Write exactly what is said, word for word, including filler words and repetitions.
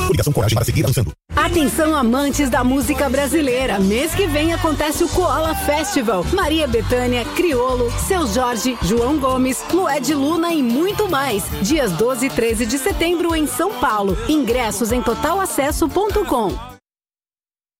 Coligação Coragem para seguir avançando. Atenção, amantes da música brasileira. Mês que vem acontece o Koala Festival. Maria Bethânia, Criolo, Seu Jorge, João Gomes, Lued Luna e muito mais. Dias doze e treze de setembro em São Paulo. Ingressos em total acesso ponto com.